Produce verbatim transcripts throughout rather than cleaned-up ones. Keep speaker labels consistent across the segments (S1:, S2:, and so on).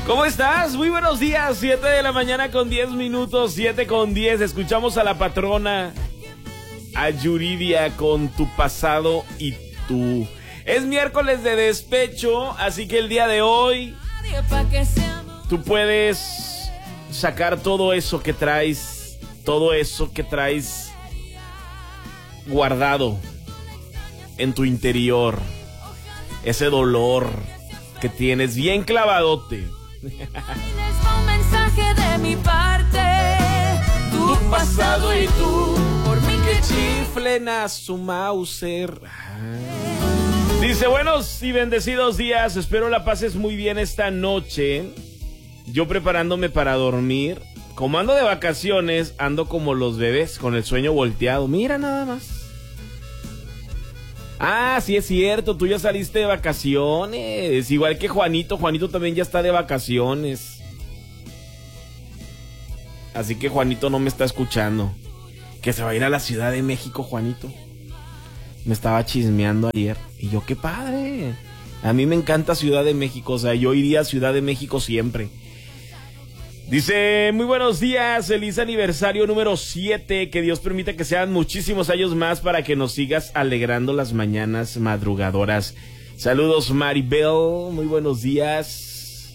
S1: ¿Cómo estás? Muy buenos días, siete de la mañana con diez minutos, siete con diez. Escuchamos a la patrona, a Yuridia con Tu Pasado y Tú. Es miércoles de despecho, así que el día de hoy tú puedes sacar todo eso que traes, todo eso que traes guardado en tu interior, ese dolor que tienes bien clavadote.
S2: Un mensaje de mi parte, tu pasado y tú, por mí que
S1: chiflen a su Mauser. Dice, buenos y bendecidos días, espero la pases muy bien esta noche. Yo preparándome para dormir. Como ando de vacaciones, ando como los bebés, con el sueño volteado. Mira nada más. Ah, sí es cierto, tú ya saliste de vacaciones. Igual que Juanito, Juanito también ya está de vacaciones. Así que Juanito no me está escuchando. Que se va a ir a la Ciudad de México, Juanito. Me estaba chismeando ayer. Y yo, qué padre. A mí me encanta Ciudad de México, o sea, yo iría a Ciudad de México siempre. Dice, muy buenos días, feliz aniversario número siete, que Dios permita que sean muchísimos años más para que nos sigas alegrando las mañanas madrugadoras. Saludos Maribel, muy buenos días.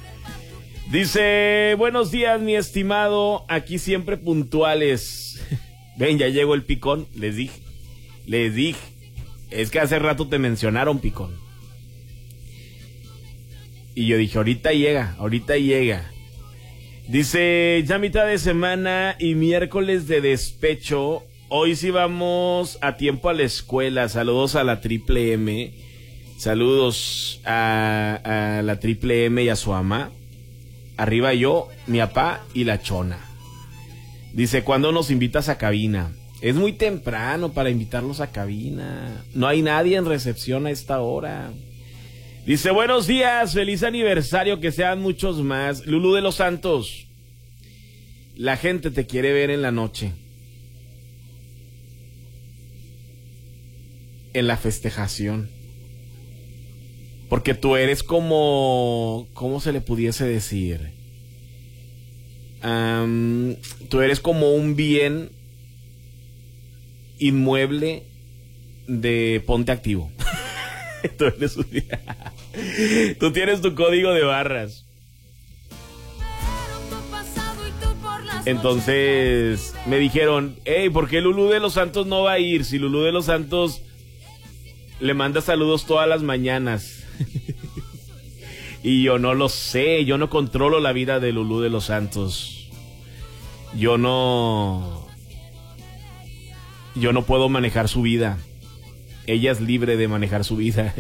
S1: Dice, buenos días mi estimado, aquí siempre puntuales. Ven, ya llegó el picón, les dije, les dije, es que hace rato te mencionaron picón. Y yo dije, ahorita llega, ahorita llega. Dice, ya mitad de semana y miércoles de despecho. Hoy sí vamos a tiempo a la escuela. Saludos a la Triple M. Saludos a, a la Triple M y a su ama. Arriba yo, mi papá y la Chona. Dice, ¿cuándo nos invitas a cabina? Es muy temprano para invitarlos a cabina. No hay nadie en recepción a esta hora. Dice, buenos días, feliz aniversario, que sean muchos más. Lulú de los Santos, la gente te quiere ver en la noche, en la festejación, porque tú eres como, ¿cómo se le pudiese decir? Um, tú eres como un bien inmueble de Ponte Activo. Tú, eres un... Tú tienes tu código de barras. Entonces me dijeron, hey, ¿por qué Lulú de los Santos no va a ir? Si Lulú de los Santos le manda saludos todas las mañanas. Y yo no lo sé, yo no controlo la vida de Lulú de los Santos. Yo no... Yo no puedo manejar su vida. Ella es libre de manejar su vida.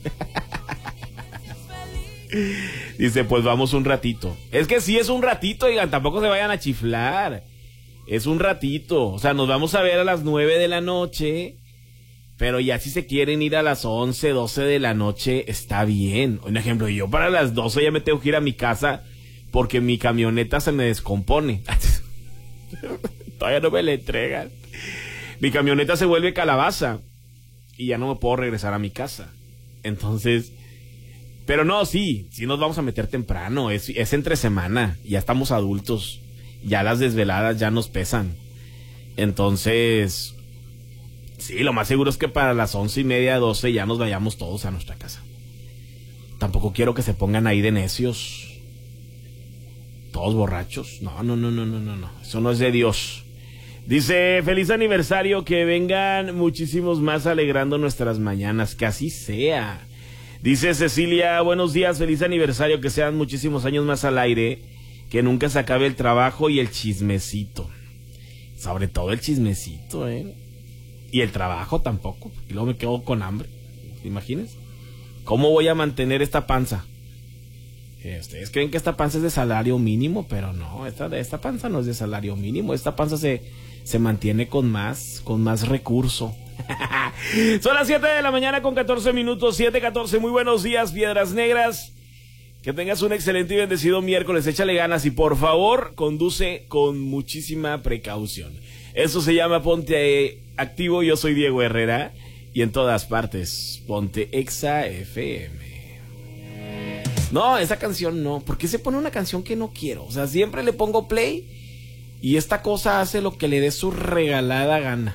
S1: Dice, pues vamos un ratito. Es que sí es un ratito, digan, tampoco se vayan a chiflar. Es un ratito. O sea, nos vamos a ver a las nueve de la noche. Pero ya si se quieren ir a las once, doce de la noche, está bien. Un ejemplo, yo para las doce ya me tengo que ir a mi casa porque mi camioneta se me descompone. Todavía no me la entregan. Mi camioneta se vuelve calabaza y ya no me puedo regresar a mi casa. Entonces, pero no, sí, sí nos vamos a meter temprano, es, es entre semana, ya estamos adultos, ya las desveladas ya nos pesan. Entonces, sí, lo más seguro es que para las once y media, doce ya nos vayamos todos a nuestra casa. Tampoco quiero que se pongan ahí de necios, todos borrachos. No, no, no, no, no, no, no, eso no es de Dios. Dice, feliz aniversario, que vengan muchísimos más alegrando nuestras mañanas, que así sea. Dice Cecilia, buenos días, feliz aniversario, que sean muchísimos años más al aire, que nunca se acabe el trabajo y el chismecito. Sobre todo el chismecito, ¿eh? Y el trabajo tampoco, y luego me quedo con hambre, ¿te imaginas? ¿Cómo voy a mantener esta panza? Eh, ustedes creen que esta panza es de salario mínimo, pero no, esta, esta panza no es de salario mínimo, esta panza se, se mantiene con más, con más recurso. Son las siete de la mañana con catorce minutos, siete catorce, muy buenos días, Piedras Negras. Que tengas un excelente y bendecido miércoles, échale ganas y por favor, conduce con muchísima precaución. Eso se llama Ponte Activo, yo soy Diego Herrera y en todas partes, Ponte Exa F M. No, esa canción no. ¿Por qué se pone una canción que no quiero? O sea, siempre le pongo play y esta cosa hace lo que le dé su regalada gana.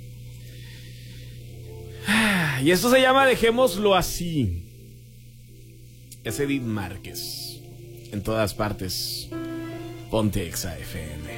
S1: Y esto se llama Dejémoslo Así. Es Edith Márquez. En todas partes. Ponte Exa F M.